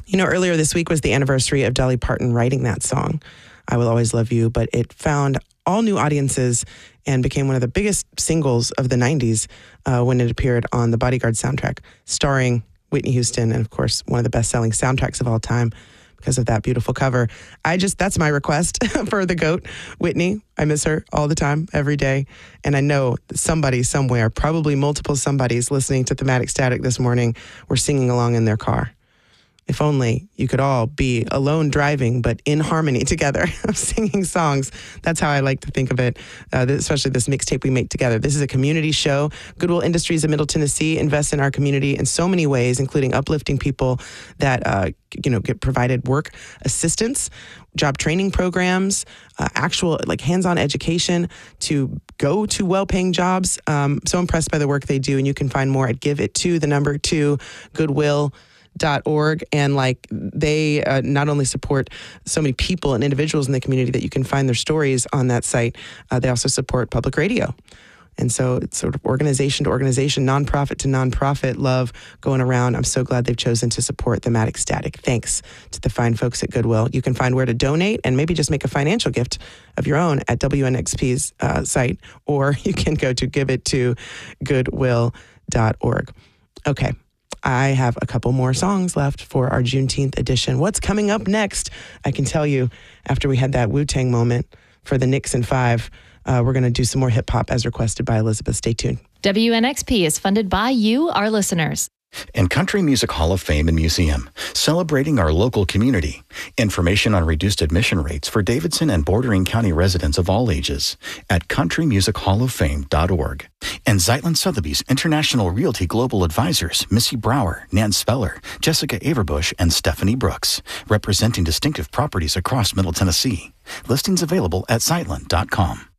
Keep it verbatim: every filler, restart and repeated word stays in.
You know, earlier this week was the anniversary of Dolly Parton writing that song, I Will Always Love You, but it found all new audiences and became one of the biggest singles of the nineties uh, when it appeared on the Bodyguard soundtrack, starring Whitney Houston, and of course, one of the best-selling soundtracks of all time because of that beautiful cover. I just, that's my request for the GOAT, Whitney. I miss her all the time, every day. And I know somebody somewhere, probably multiple somebodies listening to Thematic Static this morning were singing along in their car. If only you could all be alone driving, but in harmony together, singing songs. That's how I like to think of it, uh, especially this mixtape we make together. This is a community show. Goodwill Industries of Middle Tennessee invests in our community in so many ways, including uplifting people that uh, you know get provided work assistance, job training programs, uh, actual like hands-on education to go to well-paying jobs. Um, so impressed by the work they do, and you can find more at Give It To, the number two, Goodwill. Dot org, and like they uh, not only support so many people and individuals in the community that you can find their stories on that site, uh, they also support public radio. And so it's sort of organization to organization, nonprofit to nonprofit love going around. I'm so glad they've chosen to support Thematic Static. Thanks to the fine folks at Goodwill. You can find where to donate and maybe just make a financial gift of your own at W N X P's uh, site, or you can go to give it to goodwill dot org. Okay. I have a couple more songs left for our Juneteenth edition. What's coming up next? I can tell you, after we had that Wu-Tang moment for the Nixon Five, uh, we're going to do some more hip-hop as requested by Elizabeth. Stay tuned. W N X P is funded by you, our listeners. And Country Music Hall of Fame and Museum, celebrating our local community. Information on reduced admission rates for Davidson and bordering county residents of all ages at country music hall of fame dot org. And Zeitlin Sotheby's International Realty Global Advisors, Missy Brower, Nan Speller, Jessica Averbush, and Stephanie Brooks, representing distinctive properties across Middle Tennessee. Listings available at zeitlin dot com.